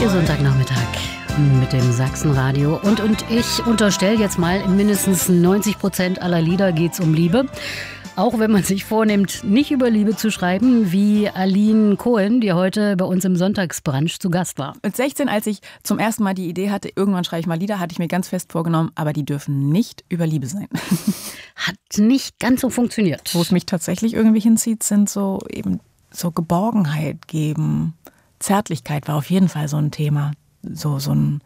Ihr Sonntagnachmittag mit dem Sachsenradio. Und ich unterstelle jetzt mal, in mindestens 90% aller Lieder geht es um Liebe. Auch wenn man sich vornimmt, nicht über Liebe zu schreiben, wie Aline Cohen, die heute bei uns im Sonntagsbrunch zu Gast war. Mit 16, als ich zum ersten Mal die Idee hatte, irgendwann schreibe ich mal Lieder, hatte ich mir ganz fest vorgenommen, aber die dürfen nicht über Liebe sein. Hat nicht ganz so funktioniert. Wo es mich tatsächlich irgendwie hinzieht, sind so Geborgenheit geben. Zärtlichkeit war auf jeden Fall so ein Thema. So ein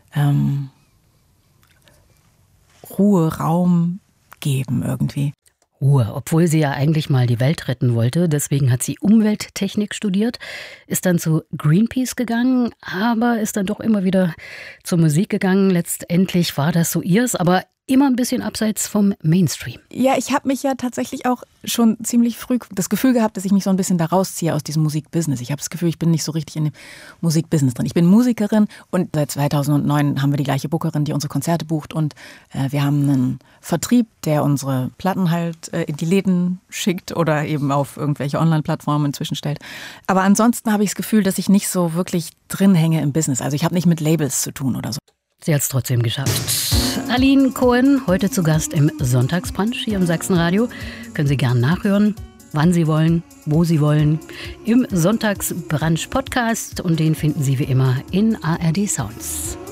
Ruhe, Raum geben irgendwie. Ruhe, obwohl sie ja eigentlich mal die Welt retten wollte. Deswegen hat sie Umwelttechnik studiert, ist dann zu Greenpeace gegangen, aber ist dann doch immer wieder zur Musik gegangen. Letztendlich war das so ihrs, aber immer ein bisschen abseits vom Mainstream. Ja, ich habe mich ja tatsächlich auch schon ziemlich früh das Gefühl gehabt, dass ich mich so ein bisschen da rausziehe aus diesem Musikbusiness. Ich habe das Gefühl, ich bin nicht so richtig in dem Musikbusiness drin. Ich bin Musikerin und seit 2009 haben wir die gleiche Bookerin, die unsere Konzerte bucht, und wir haben einen Vertrieb, der unsere Platten halt in die Läden schickt oder eben auf irgendwelche Online-Plattformen inzwischen stellt. Aber ansonsten habe ich das Gefühl, dass ich nicht so wirklich drin hänge im Business. Also ich habe nicht mit Labels zu tun oder so. Sie hat es trotzdem geschafft. Aline Cohen, heute zu Gast im Sonntagsbrunch hier im Sachsenradio. Können Sie gern nachhören, wann Sie wollen, wo Sie wollen, im Sonntagsbrunch Podcast. Und den finden Sie wie immer in ARD Sounds.